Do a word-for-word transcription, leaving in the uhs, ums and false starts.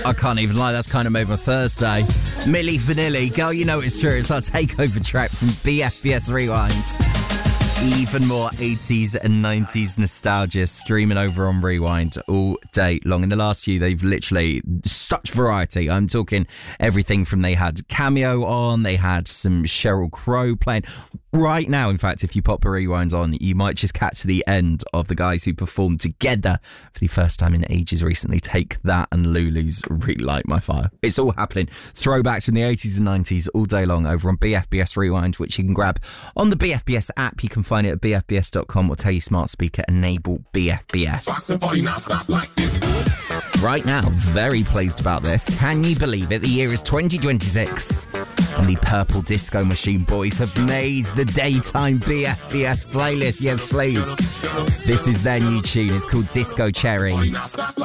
I can't even lie, that's kind of made my Thursday. Milli Vanilli, girl, you know it's true. It's our takeover track from B F B S Rewind. Even more eighties and nineties nostalgia streaming over on Rewind all day long. In the last few, they've literally such variety. I'm talking everything from they had Cameo on, they had some Sheryl Crow playing. Right now, in fact, if you pop a Rewind on, you might just catch the end of the guys who performed together for the first time in ages recently. Take That and Lulu's Relight My Fire. It's all happening. Throwbacks from the eighties and nineties all day long over on B F B S Rewind, which you can grab on the B F B S app. You can find it at b f b s dot com or tell your smart speaker, enable B F B S. Right now, very pleased about this. Can you believe it? The year is twenty twenty-six. And the Purple Disco Machine boys have made the daytime B F B S playlist. Yes, please. This is their new tune. It's called Disco Cherry.